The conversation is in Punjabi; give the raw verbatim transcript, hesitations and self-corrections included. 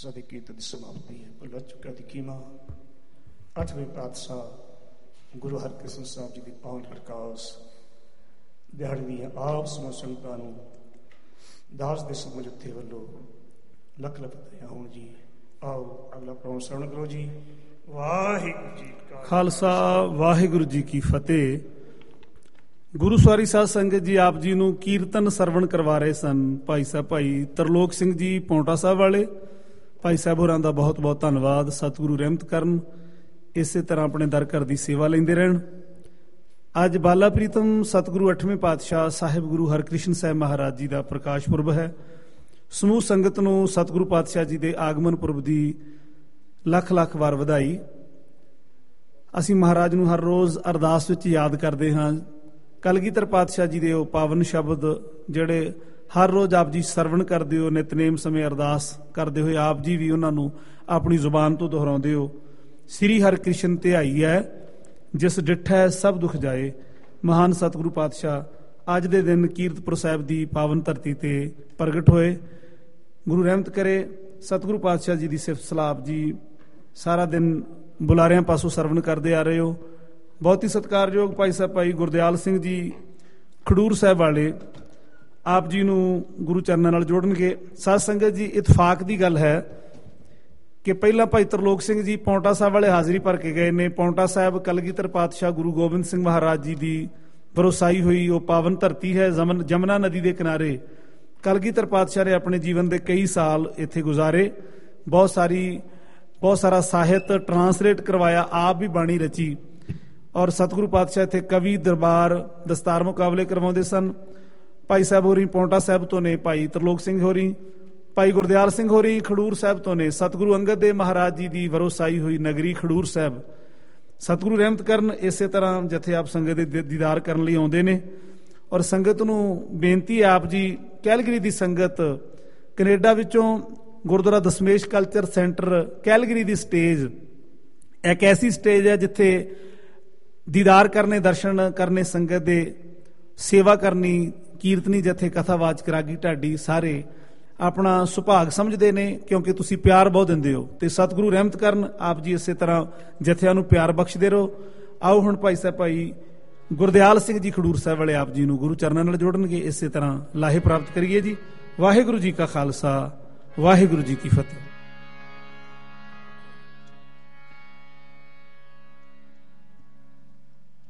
ਸਾਡੇ ਕੀਰਤਨ ਦੀ ਸਮਾਪਤੀ ਹੈ। ਭੁੱਲਾ ਚੁੱਕਾ ਦੀ ਕੀਮਾ ਅੱਠਵੇਂ ਪਾਤਸ਼ਾਹ ਗੁਰੂ ਹਰਕ੍ਰਿਸ਼ਨ ਸਾਹਿਬ ਜੀ ਦੀ ਪਾਵਨ ਪ੍ਰਕਾਸ਼ ਦਿਹਾੜੀ ਦੀਆਂ ਆਪ ਸਮੂਹ ਸੰਗਤਾਂ ਨੂੰ ਦਾਸ ਦੇ ਸਮੂਹ ਜੱਥੇ ਵੱਲੋਂ ਲੱਖ ਲੱਖ ਵਧਾਈਆਂ ਹੋਣ ਜੀ। ਆਓ ਅਗਲਾ ਪ੍ਰੋਗਰਾਮ ਸਰਵਣ ਕਰੋ ਜੀ। ਵਾਹਿਗੁਰੂ ਜੀ ਕਾ ਖਾਲਸਾ ਵਾਹਿਗੁਰੂ ਜੀ ਕੀ ਫਤਿਹ। ਗੁਰੂ ਸਵਾਰੀ ਸਾਧ ਸੰਗਤ ਜੀ, ਆਪ ਜੀ ਨੂੰ ਕੀਰਤਨ ਸਰਵਣ ਕਰਵਾ ਰਹੇ ਸਨ ਭਾਈ ਸਾਹਿਬ ਭਾਈ ਤਰਲੋਕ ਸਿੰਘ ਜੀ ਪੌਂਟਾ ਸਾਹਿਬ ਵਾਲੇ। ਭਾਈ ਸਾਹਿਬ ਹੋਰਾਂ ਦਾ ਬਹੁਤ ਬਹੁਤ ਧੰਨਵਾਦ। ਸਤਿਗੁਰੂ ਰਹਿਮਤ ਕਰਨ, ਇਸੇ ਤਰ੍ਹਾਂ ਆਪਣੇ ਦਰ ਘਰ ਦੀ ਸੇਵਾ ਲੈਂਦੇ ਰਹਿਣ। ਅੱਜ ਬਾਲਾ ਪ੍ਰੀਤਮ ਸਤਿਗੁਰੂ ਅੱਠਵੇਂ ਪਾਤਸ਼ਾਹ ਸਾਹਿਬ ਗੁਰੂ ਹਰਕ੍ਰਿਸ਼ਨ ਸਾਹਿਬ ਮਹਾਰਾਜ ਜੀ ਦਾ ਪ੍ਰਕਾਸ਼ ਪੁਰਬ ਹੈ। ਸਮੂਹ ਸੰਗਤ ਨੂੰ ਸਤਿਗੁਰੂ ਪਾਤਸ਼ਾਹ ਜੀ ਦੇ ਆਗਮਨ ਪੁਰਬ ਦੀ ਲੱਖ ਲੱਖ ਵਾਰ ਵਧਾਈ। ਅਸੀਂ ਮਹਾਰਾਜ ਨੂੰ ਹਰ ਰੋਜ਼ ਅਰਦਾਸ ਵਿੱਚ ਯਾਦ ਕਰਦੇ ਹਾਂ। ਕਲਗੀਧਰ ਪਾਤਸ਼ਾਹ ਜੀ ਦੇ ਉਹ ਪਾਵਨ ਸ਼ਬਦ ਜਿਹੜੇ ਹਰ ਰੋਜ਼ ਆਪ ਜੀ ਸਰਵਣ ਕਰਦੇ ਹੋ, ਨਿਤਨੇਮ ਸਮੇਂ ਅਰਦਾਸ ਕਰਦੇ ਹੋਏ ਆਪ ਜੀ ਵੀ ਉਹਨਾਂ ਨੂੰ ਆਪਣੀ ਜ਼ੁਬਾਨ ਤੋਂ ਦੁਹਰਾਉਂਦੇ ਹੋ। ਸ੍ਰੀ ਹਰਿਕ੍ਰਿਸ਼ਨ ਧਿਆਈ ਹੈ ਜਿਸ ਡਿਠੈ ਸਭ ਦੁੱਖ ਜਾਏ। ਮਹਾਨ ਸਤਿਗੁਰੂ ਪਾਤਸ਼ਾਹ ਅੱਜ ਦੇ ਦਿਨ ਕੀਰਤਪੁਰ ਸਾਹਿਬ ਦੀ ਪਾਵਨ ਧਰਤੀ ਤੇ ਪ੍ਰਗਟ ਹੋਏ। ਗੁਰੂ ਰਹਿਮਤ ਕਰੇ। ਸਤਿਗੁਰੂ ਪਾਤਸ਼ਾਹ ਜੀ ਦੀ ਸਿਫਤ ਸਲਾਹ ਜੀ ਸਾਰਾ ਦਿਨ ਬੁਲਾਰਿਆਂ ਪਾਸੋਂ ਸਰਵਣ ਕਰਦੇ ਆ ਰਹੇ ਹੋ। ਬਹੁਤ ਹੀ ਸਤਿਕਾਰਯੋਗ ਭਾਈ ਸਾਹਿਬ ਭਾਈ ਗੁਰਦਿਆਲ ਸਿੰਘ ਜੀ ਖਡੂਰ ਸਾਹਿਬ ਵਾਲੇ ਆਪ ਜੀ ਨੂੰ ਗੁਰੂ ਚਰਨਾਂ ਨਾਲ ਜੋੜਨਗੇ। ਸਾਧ ਸੰਗਤ ਜੀ, ਇਤਫਾਕ ਦੀ ਗੱਲ ਹੈ ਕਿ ਪਹਿਲਾਂ ਭਾਈ ਤਰਲੋਕ ਸਿੰਘ ਜੀ ਪੌਂਟਾ ਸਾਹਿਬ ਵਾਲੇ ਹਾਜ਼ਰੀ ਭਰ ਕੇ ਗਏ ਨੇ। ਪੌਂਟਾ ਸਾਹਿਬ ਕਲਗੀਧਰ ਪਾਤਸ਼ਾਹ ਗੁਰੂ ਗੋਬਿੰਦ ਸਿੰਘ ਮਹਾਰਾਜ ਜੀ ਦੀ ਵਰਸਾਈ ਹੋਈ ਉਹ ਪਾਵਨ ਧਰਤੀ ਹੈ। ਜਮਨ ਜਮਨਾ ਨਦੀ ਦੇ ਕਿਨਾਰੇ ਕਲਗੀਧਰ ਪਾਤਸ਼ਾਹ ਨੇ ਆਪਣੇ ਜੀਵਨ ਦੇ ਕਈ ਸਾਲ ਇੱਥੇ ਗੁਜ਼ਾਰੇ। ਬਹੁਤ ਸਾਰੀ ਬਹੁਤ ਸਾਰਾ ਸਾਹਿਤ ਟਰਾਂਸਲੇਟ ਕਰਵਾਇਆ, ਆਪ ਵੀ ਬਾਣੀ ਰਚੀ। ਔਰ ਸਤਿਗੁਰੂ ਪਾਤਸ਼ਾਹ ਇੱਥੇ ਕਵੀ ਦਰਬਾਰ ਦਸਤਾਰ ਮੁਕਾਬਲੇ ਕਰਵਾਉਂਦੇ ਸਨ। ਭਾਈ ਸਾਹਿਬ ਹੋਰੀ ਪੌਂਟਾ ਸਾਹਿਬ ਤੋਂ ਨੇ, ਭਾਈ ਤਰਲੋਕ ਸਿੰਘ ਹੋਰੀ, ਭਾਈ ਗੁਰਦਿਆਲ ਸਿੰਘ ਹੋਰੀ ਖਡੂਰ ਸਾਹਿਬ ਤੋਂ ਨੇ। ਸਤਿਗੁਰੂ ਅੰਗਦ ਦੇਵ ਮਹਾਰਾਜ ਜੀ ਦੀ ਵਰੋਸਾਈ ਹੋਈ ਨਗਰੀ ਖਡੂਰ ਸਾਹਿਬ। ਸਤਿਗੁਰੂ ਰਹਿਮਤ ਕਰਨ। ਇਸੇ ਤਰ੍ਹਾਂ ਜਥੇ ਆਪ ਸੰਗਤ ਦੇ ਦੀਦਾਰ ਕਰਨ ਲਈ ਆਉਂਦੇ ਨੇ। ਔਰ ਸੰਗਤ ਨੂੰ ਬੇਨਤੀ ਹੈ, ਆਪ ਜੀ ਕੈਲਗਰੀ ਦੀ ਸੰਗਤ ਕੈਨੇਡਾ ਵਿੱਚੋਂ Gurdwara Dasmesh culture centre Calgary ਦੀ ਸਟੇਜ ਇੱਕ ਐਸੀ ਸਟੇਜ ਹੈ ਜਿੱਥੇ ਦੀਦਾਰ ਕਰਨੇ, ਦਰਸ਼ਨ ਕਰਨੇ, ਸੰਗਤ ਦੇ ਸੇਵਾ ਕਰਨੀ, ਕੀਰਤਨੀ ਜਥੇ ਕਥਾਵਾਚਕ ਰਾਗੀ ਢਾਡੀ ਸਾਰੇ ਆਪਣਾ ਸੁਭਾਗ ਸਮਝਦੇ ਨੇ ਕਿਉਂਕਿ ਤੁਸੀਂ ਪਿਆਰ ਬਹੁਤ ਦਿੰਦੇ ਹੋ। ਤੇ ਸਤਿਗੁਰੂ ਰਹਿਮਤ ਕਰਨ, ਆਪ ਜੀ ਇਸੇ ਤਰ੍ਹਾਂ ਜਥਿਆਂ ਨੂੰ ਪਿਆਰ ਬਖਸ਼ਦੇ ਰਹੋ। ਆਓ ਹੁਣ ਭਾਈ ਸਾਹਿਬ ਭਾਈ ਗੁਰਦਿਆਲ ਸਿੰਘ ਜੀ ਖਡੂਰ ਸਾਹਿਬ ਵਾਲੇ ਆਪ ਜੀ ਨੂੰ ਗੁਰੂ ਚਰਨਾਂ ਨਾਲ ਜੋੜਨਗੇ। ਇਸੇ ਤਰ੍ਹਾਂ ਲਾਹੇ ਪ੍ਰਾਪਤ ਕਰੀਏ ਜੀ। ਵਾਹਿਗੁਰੂ ਜੀ ਕਾ ਖਾਲਸਾ, ਵਾਹਿਗੁਰੂ ਜੀ ਕੀ ਫਤਿਹ।